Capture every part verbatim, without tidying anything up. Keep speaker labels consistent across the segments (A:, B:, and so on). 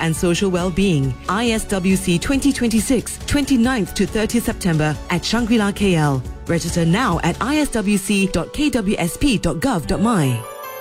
A: and social well-being. I S W C twenty twenty-six, twenty-ninth to thirtieth September at Shangri-La K L. Register now at i s w c dot k w s p dot gov dot m y.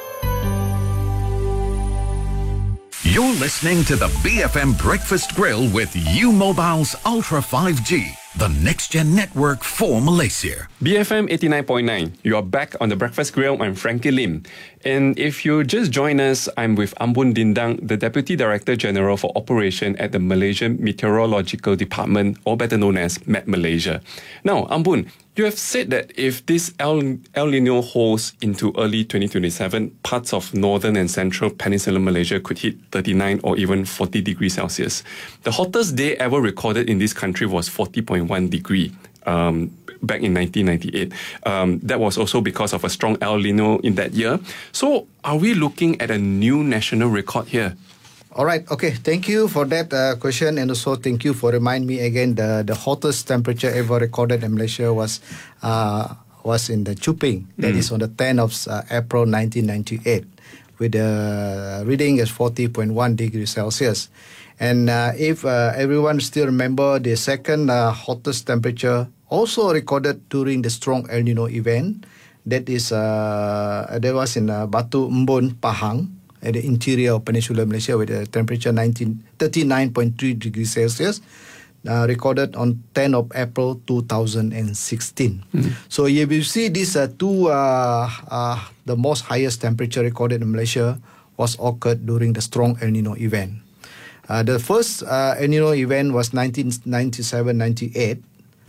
B: You're listening to the B F M Breakfast Grill with U Mobile's Ultra five G, the next-gen network for Malaysia.
C: B F M eighty-nine point nine, you are back on the Breakfast Grill. I'm Frankie Lim. And if you just join us, I'm with Ambun Dindang, the Deputy Director General for Operation at the Malaysian Meteorological Department, or better known as Met Malaysia. Now, Ambun, you have said that if this El, El Nino holds into early twenty twenty-seven, parts of northern and central peninsular Malaysia could hit thirty-nine or even forty degrees Celsius. The hottest day ever recorded in this country was forty point one degree. Um, back in nineteen ninety-eight. Um, that was also because of a strong El Nino in that year. So are we looking at a new national record here?
D: All right. Okay. Thank you for that uh, question, and also thank you for reminding me again. The the hottest temperature ever recorded in Malaysia was uh, was in the Chuping. That mm. is on the tenth of April nineteen ninety-eight, with the reading is forty point one degrees Celsius. And uh, if uh, everyone still remember, the second uh, hottest temperature also recorded during the strong El Nino event. That is uh, that was in uh, Batu Embun, Pahang, at the interior of Peninsular Malaysia, with a temperature thirty-nine point three degrees Celsius, uh, recorded on tenth of April two thousand sixteen. Mm-hmm. So if you see these uh, two, uh, uh, the most highest temperature recorded in Malaysia was occurred during the strong El Nino event. Uh, the first uh, El Nino event was nineteen ninety-seven ninety-eight.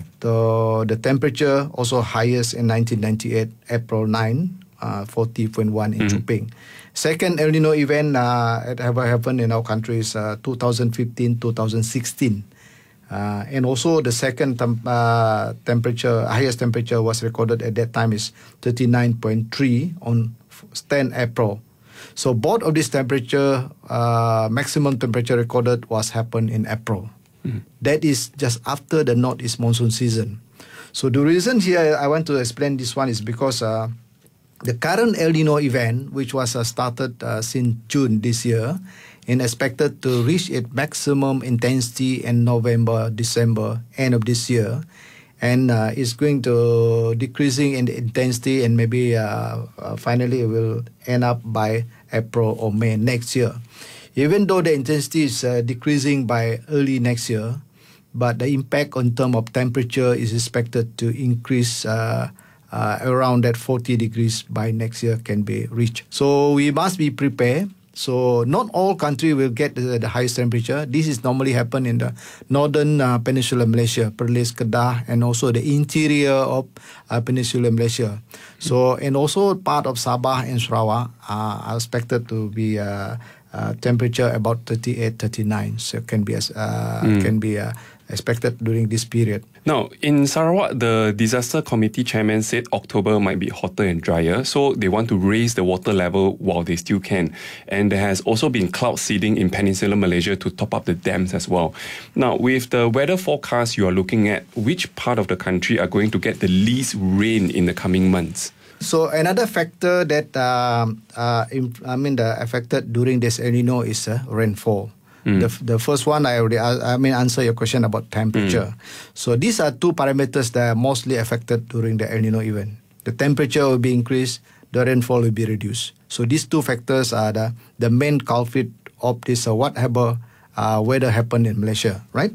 D: The, the temperature also highest in nineteen ninety-eight, April ninth, uh, forty point one in mm-hmm. Chuping. Second El Nino event uh, it ever happened in our country is uh, twenty fifteen twenty sixteen. Uh, and also the second tem- uh, temperature, highest temperature was recorded at that time is thirty-nine point three on tenth April. So both of this temperature, uh, maximum temperature recorded was happened in April. Mm. That is just after the northeast monsoon season. So the reason here I want to explain this one is because uh, the current El Nino event, which was uh, started uh, since June this year, and expected to reach its maximum intensity in November, December, end of this year, and uh, is going to decreasing in the intensity, and maybe uh, uh, finally it will end up by April or May next year. Even though the intensity is uh, decreasing by early next year, but the impact on term of temperature is expected to increase uh, uh, around that forty degrees by next year can be reached. So we must be prepared. So not all country will get the, the highest temperature. This is normally happen in the northern uh, peninsular Malaysia, Perlis, Kedah, and also the interior of uh, peninsular Malaysia. So and also part of Sabah and Sarawak uh, are expected to be uh, uh, temperature about thirty-eight, thirty-nine. So can be as uh, mm. can be uh, expected during this period.
C: Now, in Sarawak, the disaster committee chairman said October might be hotter and drier, so they want to raise the water level while they still can. And there has also been cloud seeding in peninsular Malaysia to top up the dams as well. Now, with the weather forecast you are looking at, which part of the country are going to get the least rain in the coming months?
D: So another factor that uh, uh, I mean the affected during this El Nino is uh, rainfall. Mm. The the first one I already I mean answer your question about temperature. Mm. So these are two parameters that are mostly affected during the El Nino event. The temperature will be increased, the rainfall will be reduced. So these two factors are the, the main culprit of this uh, whatever uh, weather happened in Malaysia, right?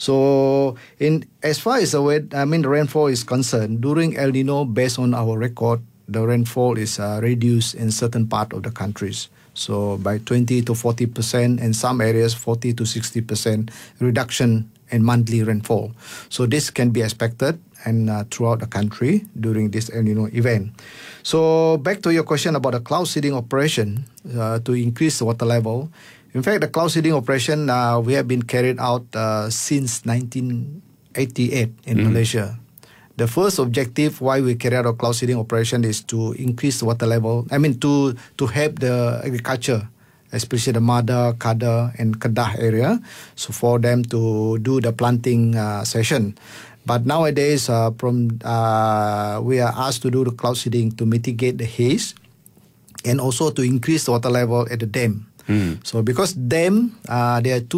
D: So in as far as the weather, I mean the rainfall is concerned, during El Nino, based on our record, the rainfall is uh, reduced in certain part of the countries. So by twenty to forty percent, in some areas forty to sixty percent reduction in monthly rainfall. So this can be expected and uh, throughout the country during this El Nino event. So back to your question about the cloud seeding operation uh, to increase the water level. In fact, the cloud seeding operation uh, we have been carried out uh, since nineteen eighty-eight in mm. Malaysia. The first objective why we carry out a cloud seeding operation is to increase the water level. I mean, to to help the agriculture, especially the Mada, Kada, and Kedah area, so for them to do the planting uh, session. But nowadays, uh, from uh, we are asked to do the cloud seeding to mitigate the haze, and also to increase the water level at the dam. Mm. So because dam, uh, there are two